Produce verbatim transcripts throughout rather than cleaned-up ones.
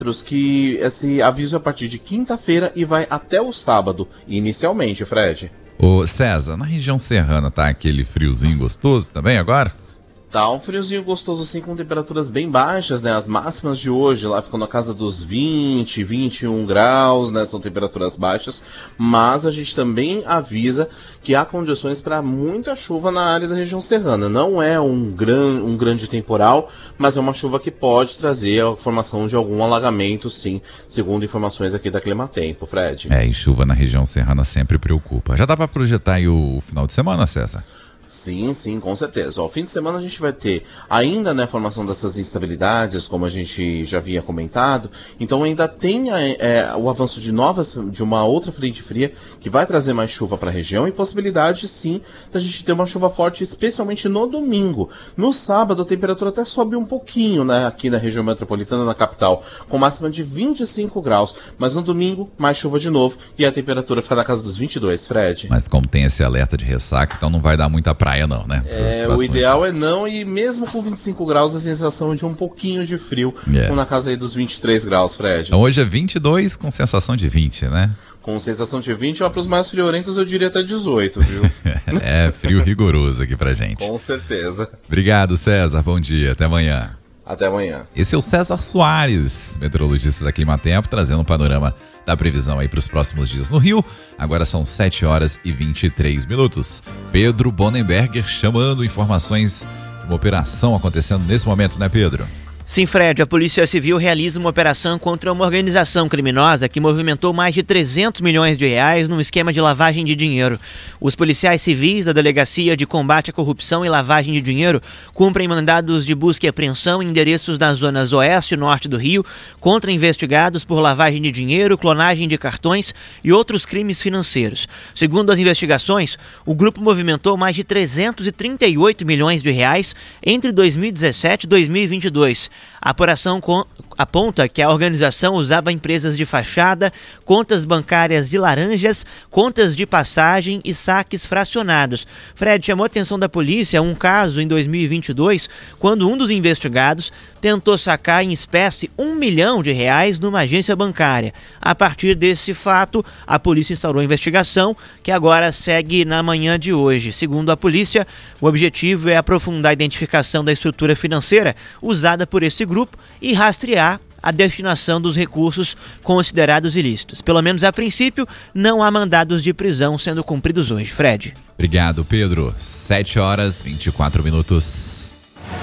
que esse aviso é a partir de quinta-feira e vai até o sábado, inicialmente, Fred. Ô César, na região serrana tá aquele friozinho gostoso também agora? Tá um friozinho gostoso assim, com temperaturas bem baixas, né? As máximas de hoje lá ficam na casa dos vinte, vinte e um graus, né? São temperaturas baixas, mas a gente também avisa que há condições para muita chuva na área da região serrana. Não é um, gran, um grande temporal, mas é uma chuva que pode trazer a formação de algum alagamento, sim, segundo informações aqui da Climatempo, Fred. É, e chuva na região serrana sempre preocupa. Já dá para projetar aí o final de semana, César? Sim, sim, com certeza. Ó, o fim de semana a gente vai ter ainda, né, a formação dessas instabilidades, como a gente já havia comentado. Então ainda tem é, o avanço de novas, de uma outra frente fria que vai trazer mais chuva para a região e possibilidade, sim, da gente ter uma chuva forte, especialmente no domingo. No sábado a temperatura até sobe um pouquinho, né, aqui na região metropolitana, na capital, com máxima de vinte e cinco graus. Mas no domingo, mais chuva de novo e a temperatura fica na casa dos vinte e dois, Fred. Mas como tem esse alerta de ressaca, então não vai dar muita praia não, né? É, o ideal dias. é não, e mesmo com vinte e cinco graus, a sensação de um pouquinho de frio, yeah. com na casa aí dos vinte e três graus, Fred. Então hoje é vinte e dois com sensação de vinte, né? Com sensação de vinte, ó, para os mais friorentos eu diria até dezoito, viu? É, frio rigoroso aqui pra gente. Com certeza. Obrigado, César, bom dia, até amanhã. Até amanhã. Esse é o César Soares, meteorologista da Climatempo, trazendo um panorama da previsão aí para os próximos dias no Rio. Agora são sete horas e vinte e três minutos. Pedro Bonenberger chamando informações de uma operação acontecendo nesse momento, né, Pedro? Sim, Fred, a Polícia Civil realiza uma operação contra uma organização criminosa que movimentou mais de trezentos milhões de reais num esquema de lavagem de dinheiro. Os policiais civis da Delegacia de Combate à Corrupção e Lavagem de Dinheiro cumprem mandados de busca e apreensão em endereços nas zonas oeste e norte do Rio contra investigados por lavagem de dinheiro, clonagem de cartões e outros crimes financeiros. Segundo as investigações, o grupo movimentou mais de trezentos e trinta e oito milhões de reais entre dois mil e dezessete e dois mil e vinte e dois. A apuração aponta que a organização usava empresas de fachada, contas bancárias de laranjas, contas de passagem e saques fracionados. Fred, chamou a atenção da polícia um caso em dois mil e vinte e dois, quando um dos investigados tentou sacar em espécie um milhão de reais numa agência bancária. A partir desse fato, a polícia instaurou a investigação, que agora segue na manhã de hoje. Segundo a polícia, o objetivo é aprofundar a identificação da estrutura financeira usada por esse grupo e rastrear a destinação dos recursos considerados ilícitos. Pelo menos a princípio, não há mandados de prisão sendo cumpridos hoje. Fred. Obrigado, Pedro. sete horas e vinte e quatro minutos.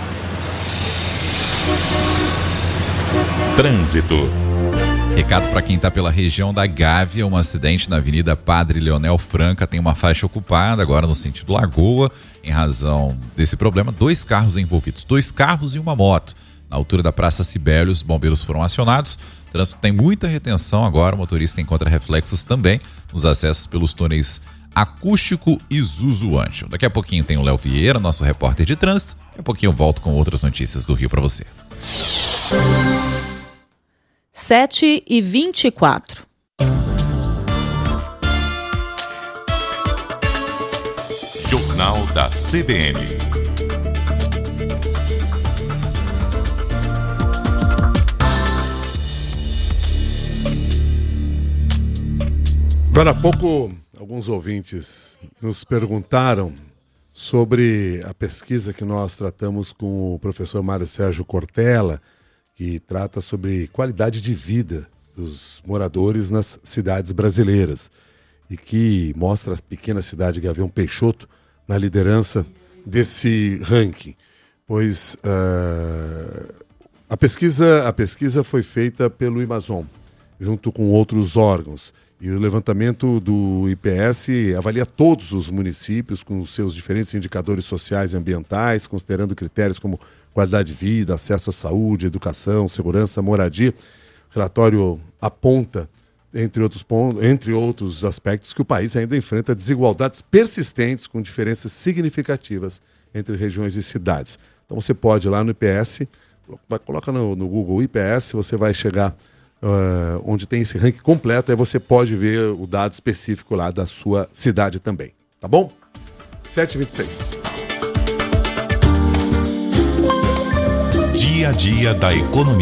Trânsito. Recado para quem está pela região da Gávea, um acidente na Avenida Padre Leonel Franca, tem uma faixa ocupada agora no sentido Lagoa, em razão desse problema, dois carros envolvidos, dois carros e uma moto. Na altura da Praça Sibério, os bombeiros foram acionados, o trânsito tem muita retenção agora, o motorista encontra reflexos também nos acessos pelos túneis Acústico e Zuzuancho. Daqui a pouquinho tem o Léo Vieira, nosso repórter de trânsito, daqui a pouquinho eu volto com outras notícias do Rio para você. sete e vinte e quatro. Jornal da C B N. Agora há pouco, alguns ouvintes nos perguntaram sobre a pesquisa que nós tratamos com o professor Mário Sérgio Cortella, que trata sobre qualidade de vida dos moradores nas cidades brasileiras e que mostra a pequena cidade de Gavião Peixoto na liderança desse ranking. Pois uh, a, pesquisa, a pesquisa foi feita pelo Amazon, junto com outros órgãos. E o levantamento do I P S avalia todos os municípios com seus diferentes indicadores sociais e ambientais, considerando critérios como qualidade de vida, acesso à saúde, educação, segurança, moradia. O relatório aponta, entre outros, pontos, entre outros aspectos, que o país ainda enfrenta desigualdades persistentes com diferenças significativas entre regiões e cidades. Então você pode ir lá no I P S, coloca no, no Google I P S, você vai chegar uh, onde tem esse ranking completo, aí você pode ver o dado específico lá da sua cidade também. Tá bom? sete e vinte e seis. Dia a dia da economia.